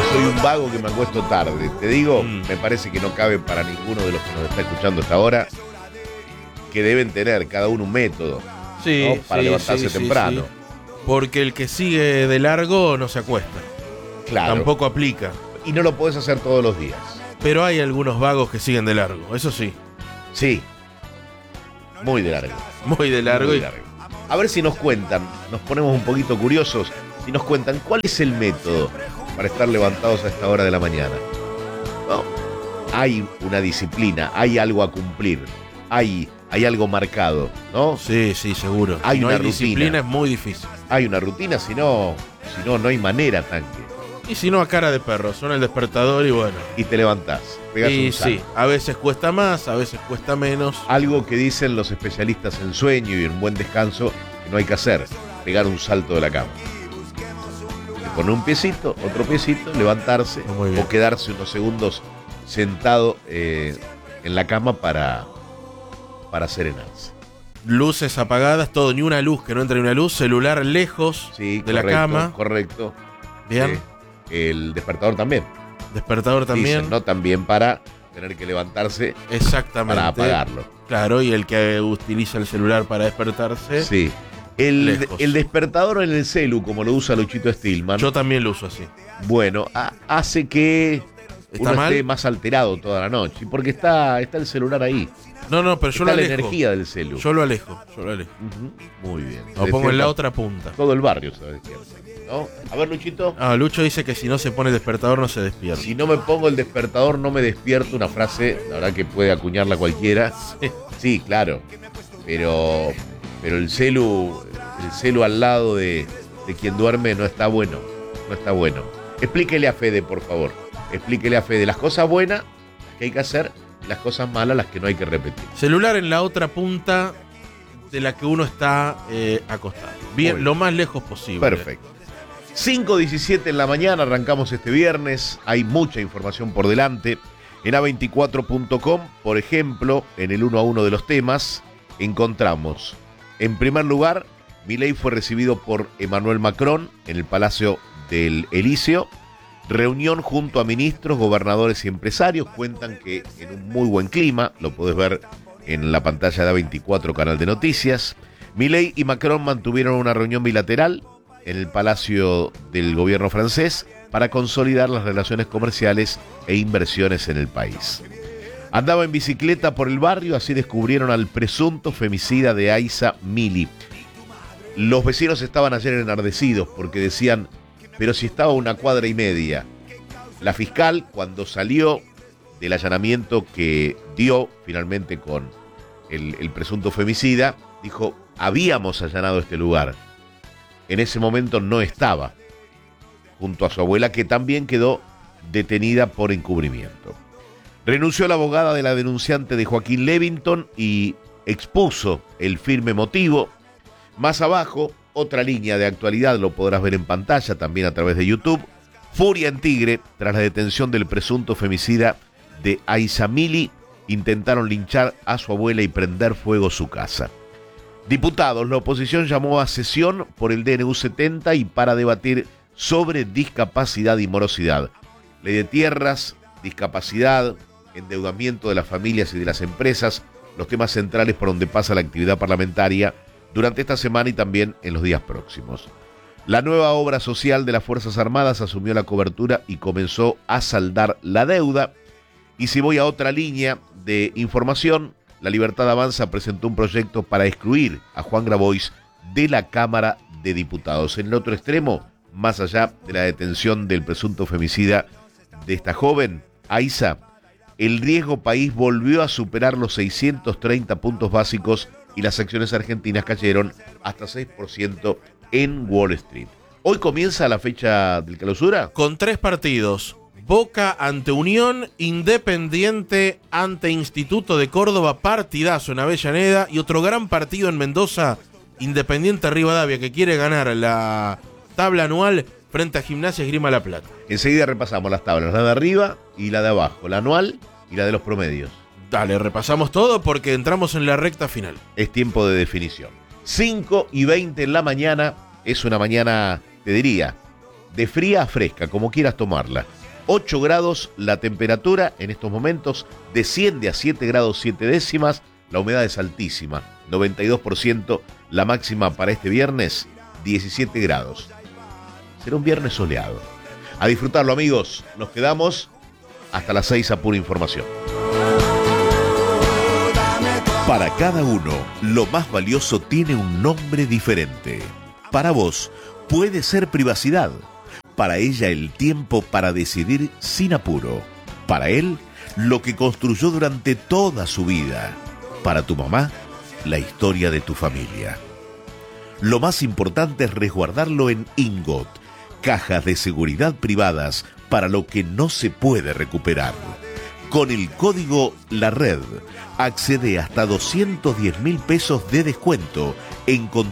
Soy un vago que me acuesto tarde. Te digo, me parece que no cabe para ninguno de los que nos está escuchando hasta ahora que deben tener cada uno un método, Sí, ¿no? Para levantarse temprano. sí. Porque el que sigue de largo no se acuesta. Claro. Tampoco aplica. Y no lo podés hacer todos los días. Pero hay algunos vagos que siguen de largo, eso sí. Sí. Muy de largo. Muy de largo. Muy de largo. A ver si nos cuentan, nos ponemos un poquito curiosos, y nos cuentan cuál es el método para estar levantados a esta hora de la mañana. ¿No? Hay una disciplina, hay algo a cumplir, hay algo marcado, ¿no? Sí, seguro. Hay si no una hay rutina. disciplina es muy difícil. Hay una rutina, si no hay manera, tanque. Y si no, a cara de perro, suena el despertador y bueno. Y te levantás, pegás Y un salto. sí, a veces cuesta más, a veces cuesta menos. Algo que dicen los especialistas en sueño y en buen descanso que no hay que hacer, pegar un salto de la cama. Poner un piecito, otro piecito, levantarse Muy bien. o quedarse unos segundos sentado en la cama para serenarse. Luces apagadas, todo, ni una luz, que no entre ni una luz, celular lejos Sí, de la cama. Correcto. Bien. El despertador también. Despertador también. Dicen, ¿no? También para tener que levantarse Exactamente. para apagarlo. Claro, y el que utiliza el celular para despertarse. Sí. El Lejos. despertador en el celu, como lo usa Luchito Stillman, Yo también lo uso así. bueno, hace que ¿Está uno mal? esté más alterado toda la noche. Porque está el celular ahí. No, pero yo Está lo la alejo. energía del celu. Yo lo alejo. Ujú. Muy bien. Lo Se pongo en la despierta otra punta. Todo el barrio se despierta, ¿no? A ver, Luchito. Lucho dice que si no se pone el despertador no se despierta. Si no me pongo el despertador, no me despierto. Una frase, la verdad que puede acuñarla cualquiera. Sí, claro. Pero el celu al lado de quien duerme no está bueno. No está bueno. Explíquele a Fede, por favor. Explíquele a Fede las cosas buenas que hay que hacer y las cosas malas las que no hay que repetir. Celular en la otra punta de la que uno está acostado. Bien, lo más lejos posible. Perfecto. 5:17 en la mañana, arrancamos este viernes. Hay mucha información por delante. En a24.com, por ejemplo, en el 1 a 1 de los temas, encontramos, en primer lugar, Milei fue recibido por Emmanuel Macron en el Palacio del Elíseo. Reunión junto a ministros, gobernadores y empresarios. Cuentan que en un muy buen clima, lo podés ver en la pantalla de A24, canal de noticias. Milei y Macron mantuvieron una reunión bilateral en el Palacio del Gobierno francés para consolidar las relaciones comerciales e inversiones en el país. Andaba en bicicleta por el barrio, así descubrieron al presunto femicida de Aisa Mili. Los vecinos estaban ayer enardecidos porque decían, pero si estaba a 1,5 cuadras. La fiscal, cuando salió del allanamiento que dio finalmente con el presunto femicida, dijo, habíamos allanado este lugar. En ese momento no estaba, junto a su abuela, que también quedó detenida por encubrimiento. Renunció la abogada de la denunciante de Joaquín Levington y expuso el firme motivo. Más abajo, otra línea de actualidad, lo podrás ver en pantalla también a través de YouTube. Furia en Tigre, tras la detención del presunto femicida de Aisa Mili, intentaron linchar a su abuela y prender fuego su casa. Diputados, la oposición llamó a sesión por el DNU 70 y para debatir sobre discapacidad y morosidad. Ley de tierras, discapacidad, endeudamiento de las familias y de las empresas, los temas centrales por donde pasa la actividad parlamentaria durante esta semana y también en los días próximos. La nueva obra social de las Fuerzas Armadas asumió la cobertura y comenzó a saldar la deuda. Y si voy a otra línea de información, La Libertad Avanza presentó un proyecto para excluir a Juan Grabois de la Cámara de Diputados. En el otro extremo, más allá de la detención del presunto femicida de esta joven, Aisa, el riesgo país volvió a superar los 630 puntos básicos y las acciones argentinas cayeron hasta 6% en Wall Street. Hoy comienza la fecha del clausura. Con 3 partidos. Boca ante Unión, Independiente ante Instituto de Córdoba, partidazo en Avellaneda, y otro gran partido en Mendoza, Independiente Rivadavia, que quiere ganar la tabla anual frente a Gimnasia Esgrima La Plata. Enseguida repasamos las tablas, la de arriba y la de abajo, la anual y la de los promedios. Dale, repasamos todo porque entramos en la recta final. Es tiempo de definición. 5:20 en la mañana, es una mañana, te diría, de fría a fresca, como quieras tomarla. 8 grados la temperatura en estos momentos, desciende a 7 grados 7 décimas, la humedad es altísima, 92%, la máxima para este viernes, 17 grados. Será un viernes soleado. A disfrutarlo, amigos, nos quedamos hasta las 6 a pura información. Para cada uno, lo más valioso tiene un nombre diferente. Para vos, puede ser privacidad. Para ella, el tiempo para decidir sin apuro. Para él, lo que construyó durante toda su vida. Para tu mamá, la historia de tu familia. Lo más importante es resguardarlo en Ingot, cajas de seguridad privadas para lo que no se puede recuperar. Con el código La Red, accede hasta 210.000 pesos de descuento en